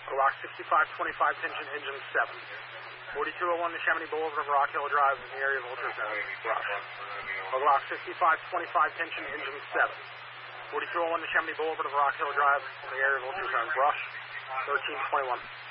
Glock 6525 tension, engine 7. 4201 to Chamonix Boulevard, Rock Hill Drive in the area of ultrazone, brush. Glock 6525 tension, engine 7. 4201 to Chamonix Boulevard, Rock Hill Drive in the area of ultrazone, brush. 1321.